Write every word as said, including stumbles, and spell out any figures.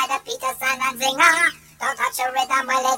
the Peterson and Zinger. Don't touch the rhythm, well, it's